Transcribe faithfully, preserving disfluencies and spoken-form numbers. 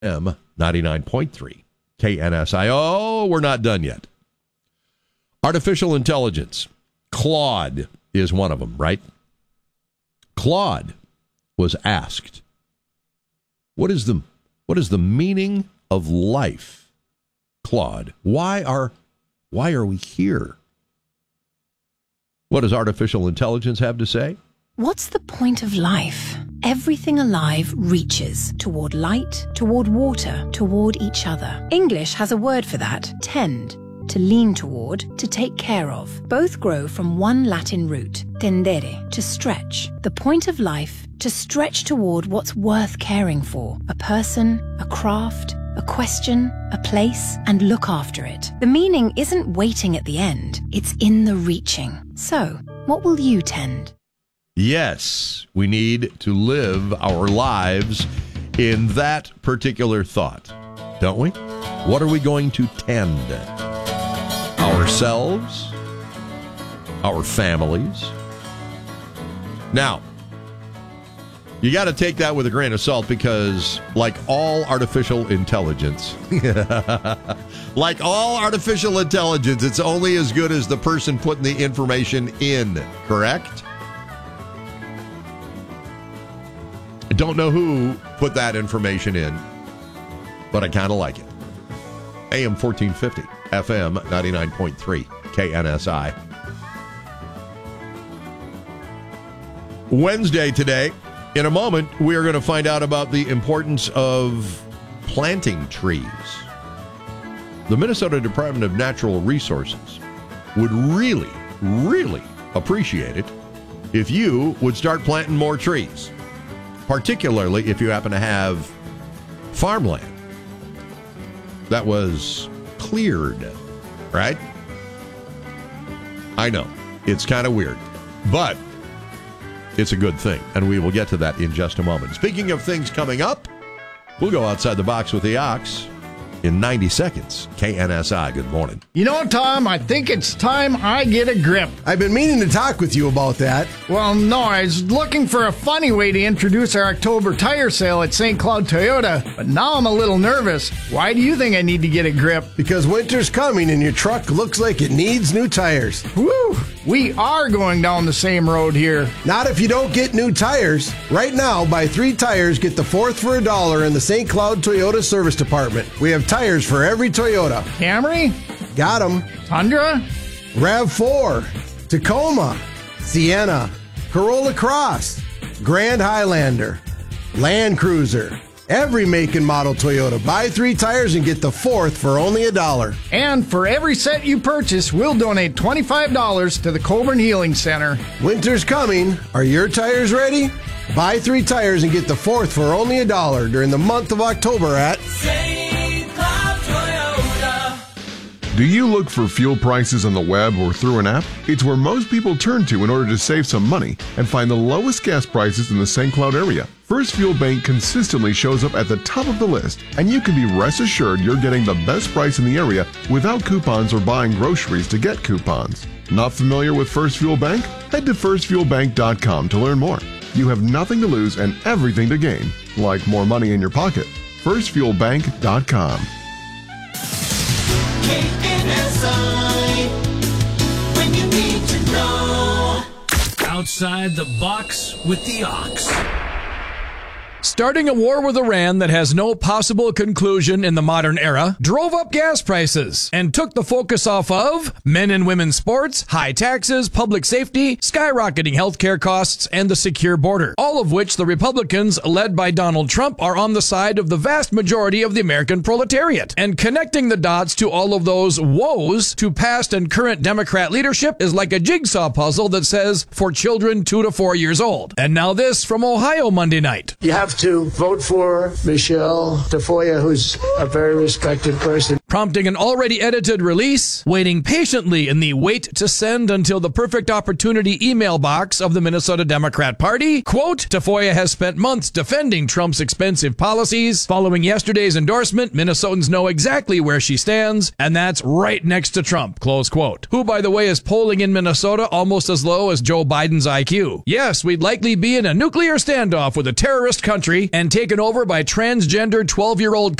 M ninety-nine point three K N S I. Oh, we're not done yet. Artificial intelligence. Claude is one of them, right? Claude was asked, what is the what is the meaning of life? Claude, why are why are we here? What does artificial intelligence have to say? What's the point of life? Everything alive reaches toward light, toward water, toward each other. English has a word for that, tend, to lean toward, to take care of. Both grow from one Latin root, tendere, to stretch. The point of life, to stretch toward what's worth caring for. A person, a craft, a question, a place, and look after it. The meaning isn't waiting at the end, it's in the reaching. So, what will you tend? Yes, we need to live our lives in that particular thought, don't we? What are we going to tend? Ourselves? Our families? Now, you got to take that with a grain of salt because, like all artificial intelligence, like all artificial intelligence, it's only as good as the person putting the information in, correct? I don't know who put that information in, but I kind of like it. A M fourteen fifty, F M ninety-nine point three, K N S I. Wednesday today. In a moment, we are going to find out about the importance of planting trees. The Minnesota Department of Natural Resources would really, really appreciate it if you would start planting more trees. Particularly if you happen to have farmland that was cleared, right? I know, it's kind of weird, but it's a good thing, and we will get to that in just a moment. Speaking of things coming up, we'll go outside the box with the Ox in ninety seconds. K N S I, good morning. You know, Tom, I think it's time I get a grip. I've been meaning to talk with you about that. Well, no, I was looking for a funny way to introduce our October tire sale at Saint Cloud Toyota, but now I'm a little nervous. Why do you think I need to get a grip? Because winter's coming and your truck looks like it needs new tires. Woo! We are going down the same road here. Not if you don't get new tires. Right now, buy three tires, get the fourth for a dollar in the Saint Cloud Toyota Service Department. We have tires for every Toyota. Camry? Got them. Tundra? RAV four, Tacoma, Sienna, Corolla Cross, Grand Highlander, Land Cruiser. Every make and model Toyota. Buy three tires and get the fourth for only a dollar. And for every set you purchase, we'll donate twenty-five dollars to the Coburn Healing Center. Winter's coming. Are your tires ready? Buy three tires and get the fourth for only a dollar during the month of October at Saint Cloud Toyota. Do you look for fuel prices on the web or through an app? It's where most people turn to in order to save some money and find the lowest gas prices in the Saint Cloud area. First Fuel Bank consistently shows up at the top of the list, and you can be rest assured you're getting the best price in the area without coupons or buying groceries to get coupons. Not familiar with First Fuel Bank? Head to first fuel bank dot com to learn more. You have nothing to lose and everything to gain, like more money in your pocket. first fuel bank dot com. K N S I, when you need to know. Outside the box with the Ox. Starting a war with Iran that has no possible conclusion in the modern era drove up gas prices and took the focus off of men and women's sports, high taxes, public safety, skyrocketing healthcare costs, and the secure border. All of which the Republicans, led by Donald Trump, are on the side of the vast majority of the American proletariat. And connecting the dots to all of those woes to past and current Democrat leadership is like a jigsaw puzzle that says, for children two to four years old. And now this from Ohio Monday night. You have to vote for Michelle Tafoya, who's a very respected person. prompting an already edited release, waiting patiently in the wait to send until the perfect opportunity email box of the Minnesota Democrat Party. Quote, Tafoya has spent months defending Trump's expensive policies. Following yesterday's endorsement, Minnesotans know exactly where she stands, and that's right next to Trump, close quote. Who, by the way, is polling in Minnesota almost as low as Joe Biden's I Q. Yes, we'd likely be in a nuclear standoff with a terrorist country and taken over by transgender twelve-year-old